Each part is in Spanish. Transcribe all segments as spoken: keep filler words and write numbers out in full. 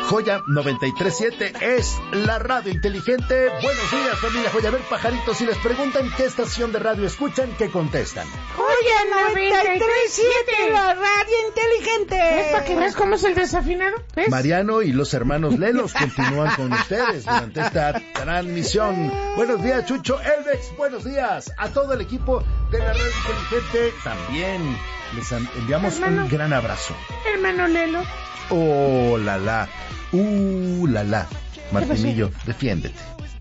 Joya noventa y tres punto siete es la radio inteligente. Buenos días, familia Joya. A ver, pajaritos, si les preguntan qué estación de radio escuchan, ¿qué contestan? Joya noventa y tres punto siete, la radio inteligente. ¿Es para que veas cómo es el desafinado? ¿Ves? Mariano y los hermanos Lelos continúan con ustedes durante esta transmisión. Buenos días, Chucho Elvex. Buenos días a todo el equipo de la radio inteligente. También les enviamos hermano, un gran abrazo. Hermano Lelo. Oh, la la. Uh, la la. Martinillo, defiéndete.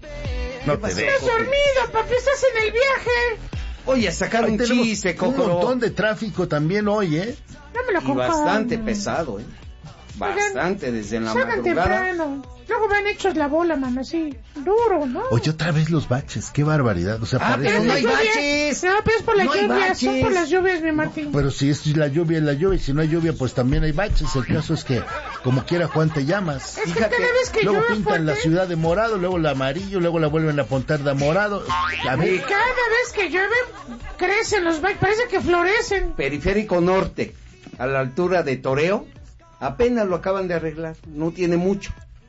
No te dejo. Estás dormido, papi, estás en el viaje. Oye, sacar un chiste, Coco. Un montón de tráfico también hoy, ¿eh? No me lo y bastante pesado, ¿eh? Bastante, Oigan, desde la madrugada. Temprano. Luego van hechos la bola, mano, así, duro, ¿no? Oye, otra vez los baches, qué barbaridad. O sea, ah, parece... pero no hay baches. No, pero es por las no lluvias, son por las lluvias, mi Martín. No, pero si es la lluvia, es la lluvia, y si no hay lluvia, pues también hay baches. El caso es que, como quiera, Juan, te llamas. Es que cada vez que luego llueve pintan fuerte, la ciudad de morado, luego la amarillo, luego la vuelven a pintar de morado. A ver. Y cada vez que llueve, crecen los baches, parece que florecen. Periférico Norte, a la altura de Toreo, apenas lo acaban de arreglar, no tiene mucho.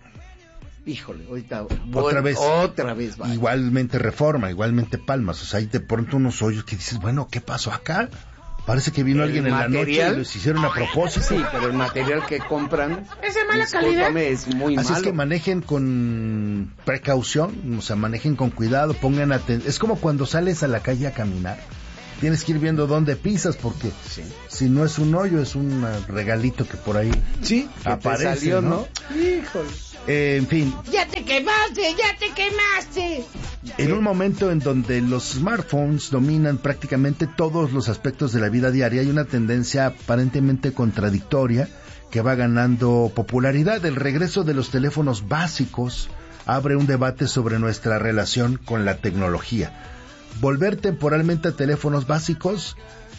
Híjole, ahorita otra bueno, vez, otra vez va. Igualmente Reforma, igualmente Palmas, o sea, hay de pronto unos hoyos que dices, bueno, ¿qué pasó acá? Parece que vino el alguien material, en la noche y los hicieron a propósito. Sí, pero el material que compran es de mala calidad. Es muy Así malo. es que manejen con precaución, o sea, manejen con cuidado, pongan atención. Es como cuando sales a la calle a caminar. Tienes que ir viendo dónde pisas porque sí. Si no es un hoyo, es un regalito que por ahí sí, aparece, te salió, ¿no? ¿no? Híjole. Eh, en fin. ¡Ya te quemaste! ¡Ya te quemaste! En un momento en donde los smartphones dominan prácticamente todos los aspectos de la vida diaria, hay una tendencia aparentemente contradictoria que va ganando popularidad. El regreso de los teléfonos básicos abre un debate sobre nuestra relación con la tecnología. Volver temporalmente a teléfonos básicos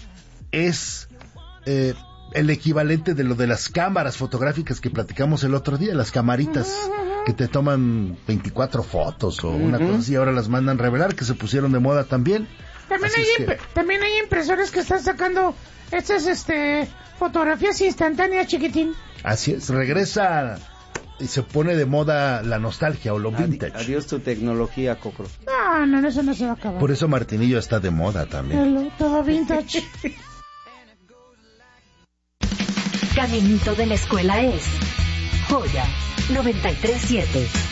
es... Eh, el equivalente de lo de las cámaras fotográficas que platicamos el otro día, las camaritas uh-huh. que te toman veinticuatro fotos o uh-huh. una cosa así, ahora las mandan revelar, que se pusieron de moda también. También hay, es imp- que... también hay impresores que están sacando estas este, fotografías instantáneas, chiquitín. Así es, regresa y se pone de moda la nostalgia o lo vintage. Adi- adiós tu tecnología, Coco. No, no, eso no se va a acabar. Por eso Martinillo está de moda también. Hello, todo vintage. Caminito de la escuela es Joya noventa y tres punto siete.